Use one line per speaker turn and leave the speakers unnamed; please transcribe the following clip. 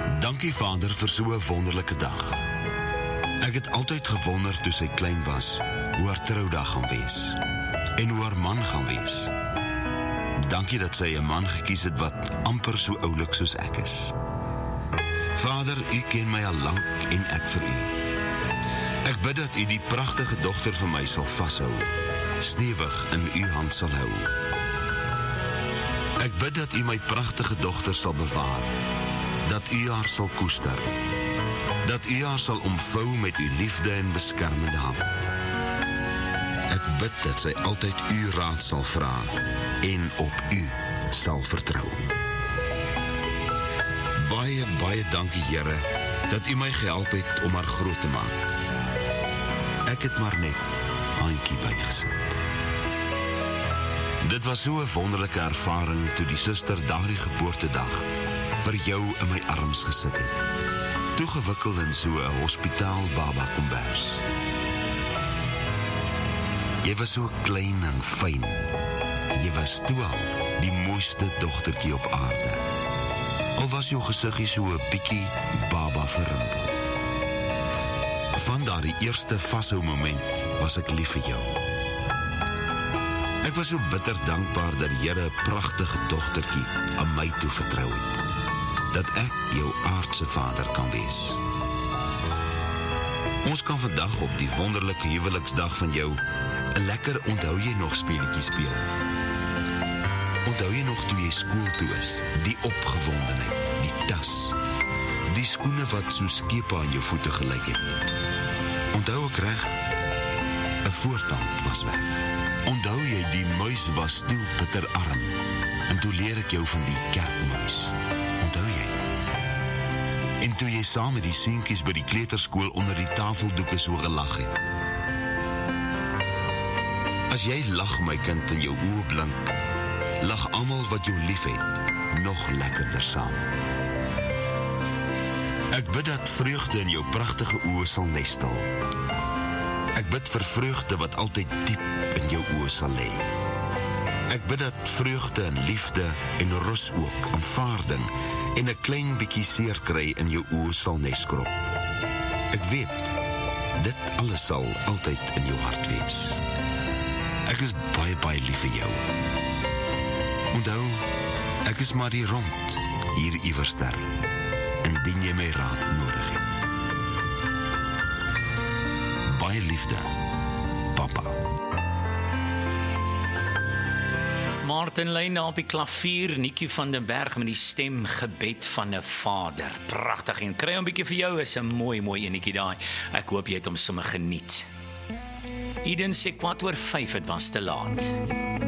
Dankie Vader vir so 'n wonderlike dag. Ek het altyd gewonder toe sy klein was, hoe haar troudag gaan wees, en hoe haar man gaan wees. Dankie dat sy 'n man gekies het wat amper so oulik soos ek is. Vader, U ken my al lank en ek vir U. Ek bid dat U die pragtige dogter vir my sal vashou, stewig in U hand sal hou. Ek bid dat U my pragtige dogter sal bewaar, dat U haar sal koester, dat U haar sal omvou met U liefde en beskermende hand. Ek bid dat sy altyd U raad sal vra en op U sal vertrou. Baie, baie dankie Here, dat U my gehelp het om haar groot te maak. Ek het maar net handjie bygesit. Dit was so 'n wonderlike ervaring toe die suster daardie geboortedag vir jou in my arms gesit het, toegewikkeld in so 'n hospitaal baba kombers. Jy was so klein en fyn. Jy was toe al die mooiste dogtertjie op aarde. Al was jou gesiggie so 'n bietjie baba verrimpeld. Van daardie eerste vashou moment was ek lief vir jou. Ek was so bitter dankbaar dat die Here 'n pragtige dogtertjie aan my toe vertrou het, dat ek jou aardse vader kan wees. Ons kan vandag op die wonderlike huweliksdag van jou 'n lekker onthou jy nog speletjie speel. Onthou jy nog toe jy skool toe is, die opgewondenheid, die tas, die skoene wat so skepe aan jou voete gelyk het. Onthou ek reg? 'n voortand was weg. Onthou jy die muis was toe bitterarm, en toe leer ek jou van die kerkmuis. Onthou jy? En toe jy saam met die seentjies by die kleuterskool onder die tafeldoeke so gelag het. As jy lag, my kind, in jou oë blink, lag almal wat jou lief het, nog lekkerder saam. Ek bid dat vreugde in jou pragtige oë sal nestel. Ek bid vir vreugde wat altyd diep in jou oë sal lê. Ek bid dat vreugde en liefde en rus ook, aanvaarding en 'n klein bietjie seer kry in jou oë sal neskrop. Ek weet, dit alles sal altyd in jou hart wees. Ek is baie, baie lief vir jou. Onthou, ek is maar hier rond, hier iewerster, indien jy my raad nodig het. Baie liefde, papa.
Martin Lyn op die klavier, Nikkie van den Berg met die stem Gebed van 'n Vader. Pragtig, en kry 'n bietjie vir jou, is 'n mooi enetjie daai. Ek hoop jy het hom sommer geniet. Eden sê 4:45, het was te laat.